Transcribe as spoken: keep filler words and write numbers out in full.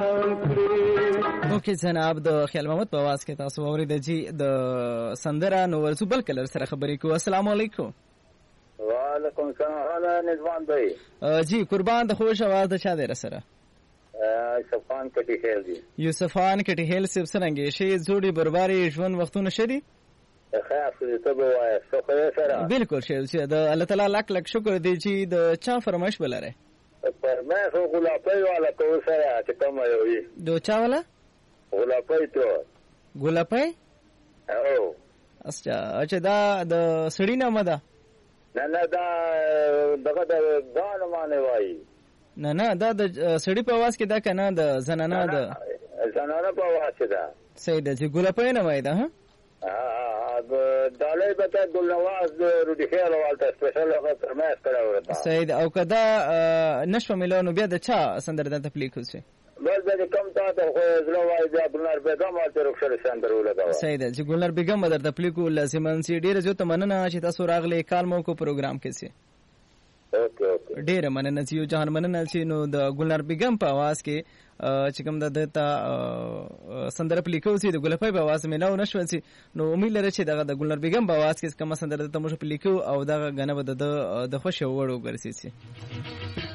اوکې جناب د خیال محمد په आवाज کې تاسو اورئ جی د سندره نو ورسو بل کلر سره خبرې کوو. السلام علیکم. وعلیکم السلام. انا نظام بھائی جی قربان د خوش आवाज د چا دی سره؟ یوسف خان کټی هیل دی. یوسف خان کټی هیل سب سرنګي شي زوړي برباري ژوند وختونه شدي. خیر څه به وایي څه خو سره بالکل شي چې د الله تعالی لاک لاک شکر دی چې د چا فرمایش بلاره فرمایش غلاپي والا کو سره چې کوم وي دو چا والا غلاپي ته غلاپي او اچھا اچھا دا د سړی نامه ده نه نه دا دغه د ځان باندې وایي نه نه دا د سړی په आवाज کې دا کنه د زنانه ده زنانه په आवाज کې ده صحیح ده چې غلاپي نه وایي دا ها دالای به ته ګلنواز د روډي خیال والته سپیشل هغه فرمایش کړو. صحیح ده او کدا نشو ملونو بیا د چا سندر د تپلیک وسی بل به کم تا ته خو زلو وای بیا ګلنار بیگم والته رخصت سندر ولګاو. صحیح ده چې ګلنار بیگم در تپلیک لازمان سي ډیره جو ته مننه چې تاسو راغلي کالمو کو پروګرام کې سي. اوکې اوکې ډیره مننه چې یو جهان مننه چې نو د ګلنار بیگم په आवाज کې چې کوم د دتا سندر پلیکو سي د ګلپای په आवाज ملاو نشو سي نو امید لرم چې دغه د ګلنار بیگم په आवाज کې کوم سندر د تمو پلیکو او دغه غنه بده د خوشو وړو ګرځي سي.